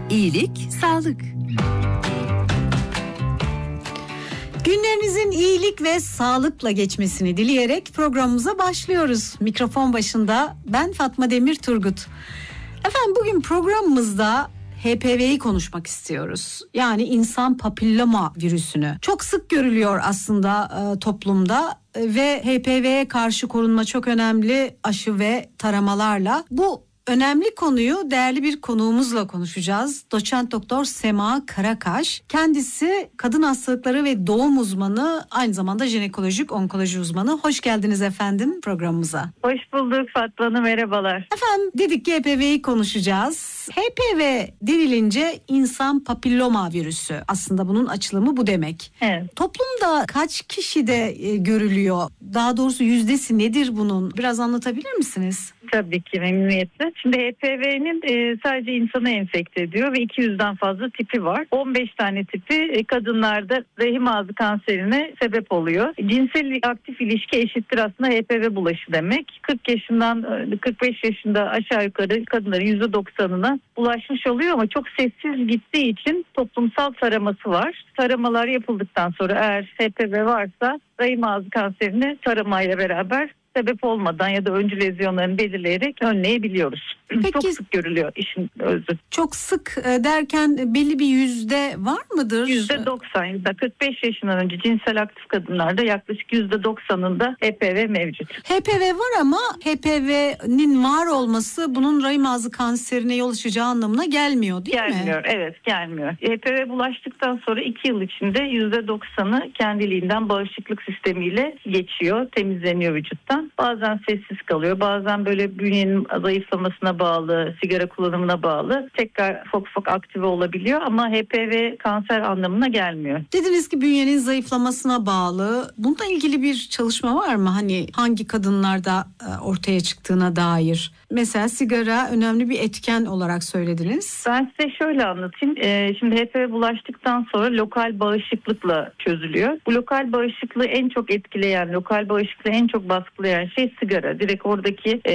İyilik, sağlık. Günlerinizin iyilik ve sağlıkla geçmesini dileyerek programımıza başlıyoruz. Mikrofon başında ben Fatma Demir Turgut. Efendim bugün programımızda HPV'yi konuşmak istiyoruz. Yani insan papilloma virüsünü. Çok sık görülüyor aslında toplumda ve HPV'ye karşı korunma çok önemli aşı ve taramalarla. Bu önemli konuyu değerli bir konuğumuzla konuşacağız. Doçent Doktor Sema Karakaş. Kendisi kadın hastalıkları ve doğum uzmanı, aynı zamanda jinekolojik onkoloji uzmanı. Hoş geldiniz efendim programımıza. Hoş bulduk Fatma Hanım, merhabalar. Efendim dedik ki HPV'yi konuşacağız. HPV denilince insan papilloma virüsü. Aslında bunun açılımı bu demek. Evet. Toplumda kaç kişide görülüyor? Daha doğrusu yüzdesi nedir bunun? Biraz anlatabilir misiniz? Tabii ki memnuniyetle. Şimdi HPV'nin sadece insanı enfekte ediyor ve 200'den fazla tipi var. 15 tane tipi kadınlarda rahim ağzı kanserine sebep oluyor. Cinsel aktif ilişki eşittir aslında HPV bulaşı demek. 40 yaşından 45 yaşında aşağı yukarı kadınların %90'ına bulaşmış oluyor ama çok sessiz gittiği için toplumsal taraması var. Taramalar yapıldıktan sonra eğer HPV varsa rahim ağzı kanserine taramayla beraber sebep olmadan ya da öncü lezyonlarını belirleyerek önleyebiliyoruz. Peki, çok sık görülüyor işin özü. Çok sık derken belli bir yüzde var mıdır? %90, 45 yaşından önce cinsel aktif kadınlarda yaklaşık %90'ında HPV mevcut. HPV var ama HPV'nin var olması bunun rahim ağzı kanserine yol açacağı anlamına gelmiyor değil mi? Gelmiyor, evet gelmiyor. HPV bulaştıktan sonra 2 yıl içinde %90'ı kendiliğinden bağışıklık sistemiyle geçiyor, temizleniyor vücuttan. Bazen sessiz kalıyor, bazen böyle bünyenin zayıflamasına bağlı, sigara kullanımına bağlı tekrar ufak aktive olabiliyor ama HPV kanser anlamına gelmiyor. Dediniz ki bünyenin zayıflamasına bağlı. Bununla ilgili bir çalışma var mı? Hani hangi kadınlarda ortaya çıktığına dair. Mesela sigara önemli bir etken olarak söylediniz. Ben size şöyle anlatayım. Şimdi HPV bulaştıktan sonra lokal bağışıklıkla çözülüyor. Bu lokal bağışıklığı en çok etkileyen, lokal bağışıklığı en çok baskılayan şey sigara. Direkt oradaki